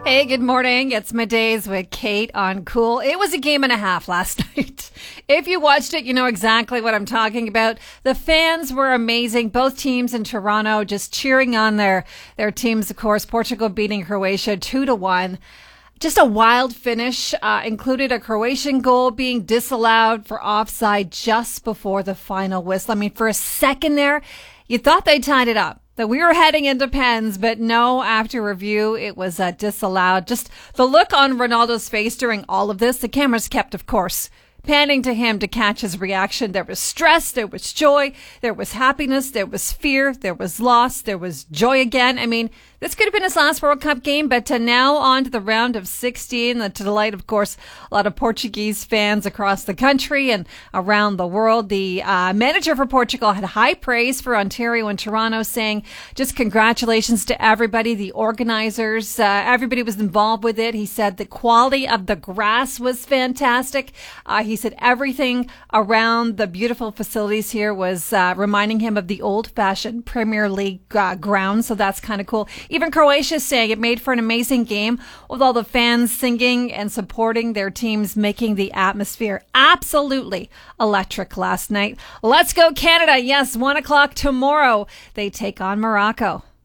Hey, good morning. It's Middays with Kate on Cool. It was a game and a half last night. If you watched it, you know exactly what I'm talking about. The fans were amazing. Both teams in Toronto just cheering on their teams, of course. Portugal beating Croatia 2-1. Just a wild finish, included a Croatian goal being disallowed for offside just before the final whistle. I mean, for a second there, you thought they tied it up, that we were heading into pens, but no, after review, it was disallowed. Just the look on Ronaldo's face during all of this, the cameras kept, of course, panning to him to catch his reaction. There was stress, there was joy, there was happiness, there was fear, there was loss, there was joy again. I mean, this could have been his last World Cup game, but now on to the round of 16, to delight, of course, a lot of Portuguese fans across the country and around the world. The manager for Portugal had high praise for Ontario and Toronto, saying just congratulations to everybody, the organizers, everybody was involved with it. He said the quality of the grass was fantastic. He said everything around the beautiful facilities here was reminding him of the old-fashioned Premier League ground, so that's kind of cool. Even Croatia saying it made for an amazing game with all the fans singing and supporting their teams, making the atmosphere absolutely electric last night. Let's go Canada. Yes, 1 o'clock tomorrow. They take on Morocco.